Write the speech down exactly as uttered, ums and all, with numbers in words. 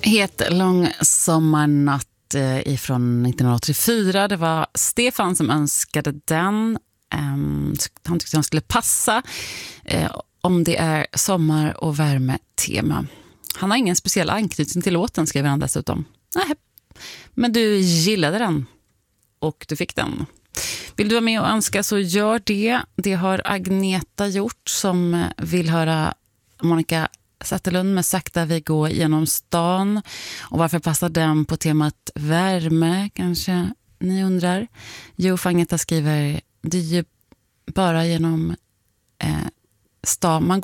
Het lång sommarnatt ifrån nittonhundraåttiofyra. Det var Stefan som önskade den. Han tyckte han skulle passa om det är sommar- och värmetema. Han har ingen speciell anknytning till låten, skriver han dessutom. Nej, men du gillade den och du fick den. Vill du vara med och önska så gör det. Det har Agneta gjort som vill höra Monica Zetterlund med Sakta vi går genom stan. Och varför passar den på temat värme, kanske ni undrar? Jo, Agneta skriver, det är ju bara genom eh, stan. Man